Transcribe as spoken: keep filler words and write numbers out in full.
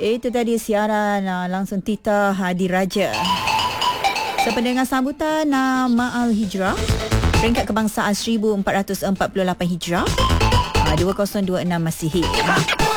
Itu tadi siaran uh, langsung Tita Hadiraja. So, pendengar sambutan uh, Ma'al Hijrah, peringkat kebangsaan seribu empat ratus empat puluh lapan Hijrah, uh, dua ribu dua puluh enam Masihi.